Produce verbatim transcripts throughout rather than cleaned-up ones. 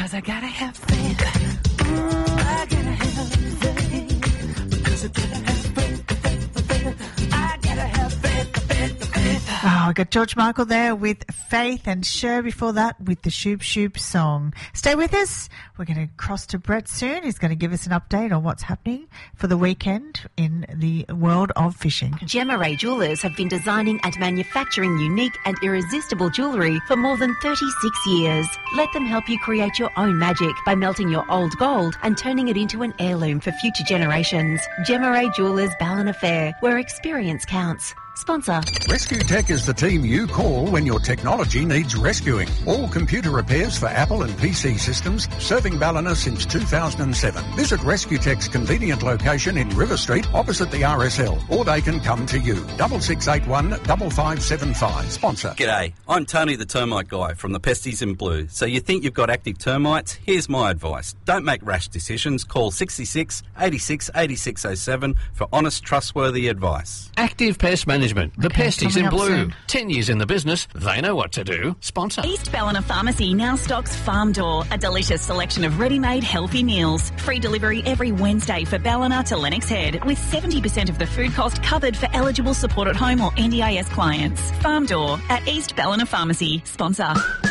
Because I gotta have faith. Mm, I gotta have faith. Because I gotta have faith, faith, faith. I gotta have faith, faith, faith. Oh, I got George Michael there with Faith, and Cher before that with the Shoop Shoop song. Stay with us. We're going to cross to Brett soon. He's going to give us an update on what's happening for the weekend in the world of fishing. Gemma Ray Jewellers have been designing and manufacturing unique and irresistible jewellery for more than thirty-six years. Let them help you create your own magic by melting your old gold and turning it into an heirloom for future generations. Gemma Ray Jewellers Ballina Fair, where experience counts. Sponsor. Rescue Tech is the team you call when your technology needs rescuing. All computer repairs for Apple and P C systems, serving Ballina since two thousand seven. Visit Rescue Tech's convenient location in River Street, opposite the R S L, or they can come to you. Double six eight one five five seven five. Sponsor. G'day, I'm Tony the Termite Guy from the Pesties in Blue. So you think you've got active termites? Here's my advice. Don't make rash decisions. Call sixty-six, eighty-six, eighty-six oh seven for honest, trustworthy advice. Active Pest Management. The Okay, Pesties in coming up Blue. soon. Ten years in the business, they know what to do. Sponsor. East Ballina Pharmacy now stocks Farm Door, a delicious selection of ready-made healthy meals. Free delivery every Wednesday for Ballina to Lennox Head, with seventy percent of the food cost covered for eligible support at home or N D I S clients. Farm Door at East Ballina Pharmacy. Sponsor.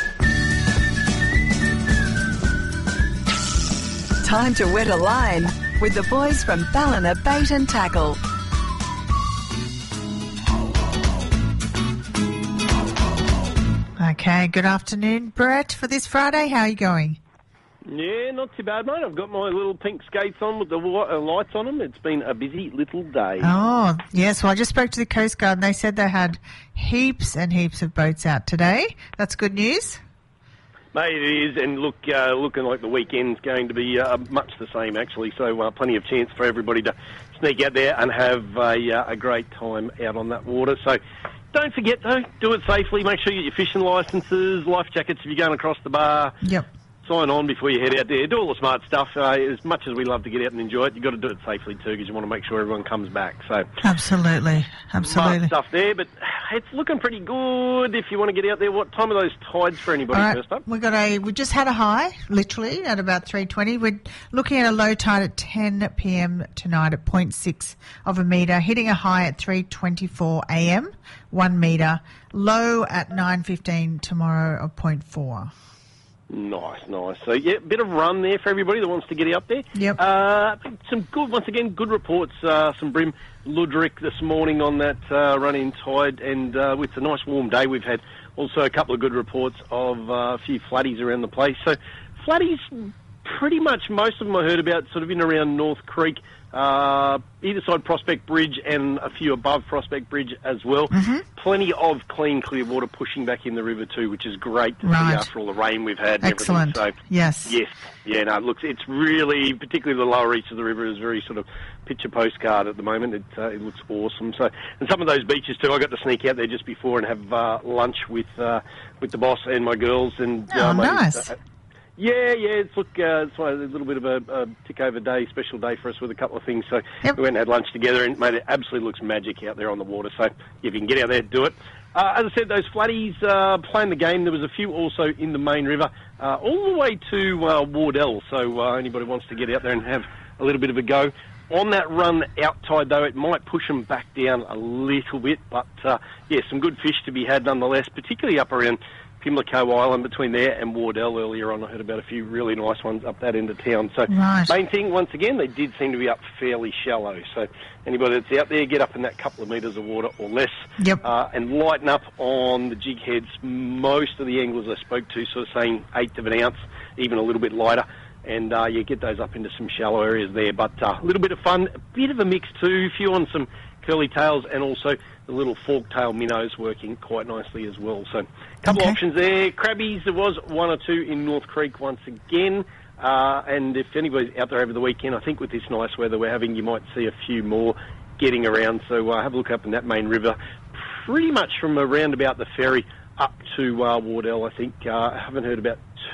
Time to wet a line with the boys from Ballina Bait and Tackle. Okay, good afternoon, Brett, for this Friday. How are you going? Yeah, not too bad, mate. I've got my little pink skates on with the wa- uh, lights on them. It's been a busy little day. Oh, yes. Well, I just spoke to the Coast Guard and they said they had heaps and heaps of boats out today. That's good news. Mate, it is, and look, uh, looking like the weekend's going to be uh, much the same, actually. So uh, plenty of chance for everybody to sneak out there and have a, uh, a great time out on that water. So don't forget, though, do it safely. Make sure you get your fishing licences, life jackets if you're going across the bar. Yep. Sign on before you head out there. Do all the smart stuff. Uh, as much as we love to get out and enjoy it, you've got to do it safely too, because you want to make sure everyone comes back. So Absolutely. Absolutely. smart stuff there, but it's looking pretty good if you want to get out there. What time are those tides for anybody All right, first up? we got a. We just had a high, literally at about three twenty. We're looking at a low tide at ten p m tonight at zero point six of a metre, hitting a high at three twenty-four a m, one metre. Low at nine fifteen tomorrow of zero point four. Nice, nice. So, yeah, bit of run there for everybody that wants to get out there. Yep. Uh, some good, once again, good reports. Uh, some Brim Ludrick this morning on that uh, run-in tide, and uh, with a nice warm day, we've had also a couple of good reports of uh, a few flatties around the place. So, flatties, pretty much most of them I heard about sort of in around North Creek, uh, either side Prospect Bridge and a few above Prospect Bridge as well. Mm-hmm. Plenty of clean, clear water pushing back in the river too, which is great to Right. see after all the rain we've had and Excellent. everything. So, Yes. yes, yeah, no, it looks, it's really, particularly the lower reach of the river is very sort of picture postcard at the moment. It, uh, it looks awesome. So, and some of those beaches too, I got to sneak out there just before and have uh, lunch with uh, with the boss and my girls. And Oh, uh, maybe, nice. uh, Yeah, yeah, it's look, uh, it's a little bit of a, a tick-over day, special day for us with a couple of things. So Yep. we went and had lunch together, and mate, it absolutely looks magic out there on the water. So if you can get out there, do it. Uh, as I said, those flatties uh, playing the game. There was a few also in the main river, uh, all the way to uh, Wardell. So uh, anybody wants to get out there and have a little bit of a go. On that run out tide, though, it might push them back down a little bit. But, uh, yeah, some good fish to be had nonetheless, particularly up around Pimlico Island, between there and Wardell earlier on. I heard about a few really nice ones up that end of town. So Right. main thing, once again, they did seem to be up fairly shallow. So anybody that's out there, get up in that couple of metres of water or less. Yep. Uh, and lighten up on the jig heads. Most of the anglers I spoke to sort of saying eighth of an ounce, even a little bit lighter. And uh, you get those up into some shallow areas there. But uh, a little bit of fun, a bit of a mix too, a few on some curly tails, and also the little fork tail minnows working quite nicely as well. So a couple Okay. of options there. Crabbies, there was one or two in North Creek once again. Uh, and if anybody's out there over the weekend, I think with this nice weather we're having, you might see a few more getting around. So uh, have a look up in that main river, pretty much from around about the ferry up to uh, Wardell, I think. Uh, I haven't heard about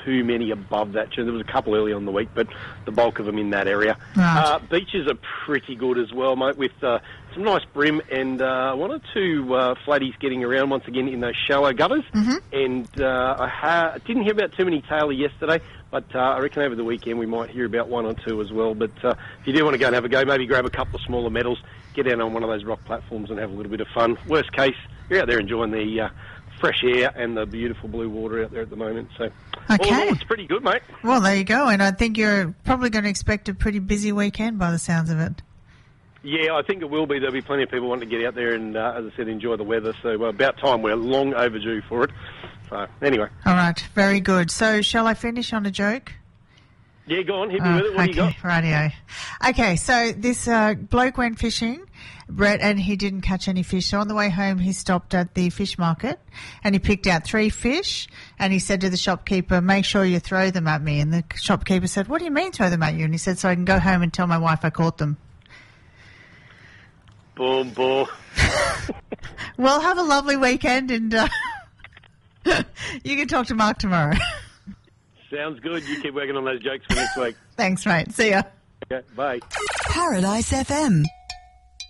too many above that. There was a couple early on the week, but the bulk of them in that area. Right. Uh, beaches are pretty good as well, mate, with uh, some nice brim and uh, one or two uh, flatties getting around once again in those shallow gutters. Mm-hmm. And uh, I ha- didn't hear about too many tailor yesterday, but uh, I reckon over the weekend we might hear about one or two as well. But uh, if you do want to go and have a go, maybe grab a couple of smaller medals, get down on one of those rock platforms and have a little bit of fun. Worst case, you're out there enjoying the uh, fresh air and the beautiful blue water out there at the moment. So, all in Okay. all, it's pretty good, mate. Well, there you go. And I think you're probably going to expect a pretty busy weekend by the sounds of it. Yeah, I think it will be. There'll be plenty of people wanting to get out there and, uh, as I said, enjoy the weather. So uh, about time. We're long overdue for it. So anyway. All right. Very good. So shall I finish on a joke? Yeah, go on. Hit me Oh, with it. What okay, do you got? rightio. Okay, so this uh, bloke went fishing, Brett, and he didn't catch any fish. So on the way home, he stopped at the fish market and he picked out three fish and he said to the shopkeeper, make sure you throw them at me. And the shopkeeper said, what do you mean throw them at you? And he said, so I can go home and tell my wife I caught them. Boom, boom. Well, have a lovely weekend and uh, you can talk to Mark tomorrow. Sounds good. You keep working on those jokes for next week. Thanks, mate. See ya. Okay, bye. Paradise F M.